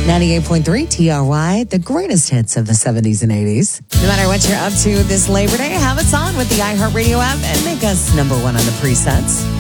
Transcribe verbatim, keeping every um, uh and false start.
ninety-eight point three T R Y, the greatest hits of the seventies and eighties. No matter what you're up to this Labor Day, have us on with the iHeartRadio app and make us number one on the presets.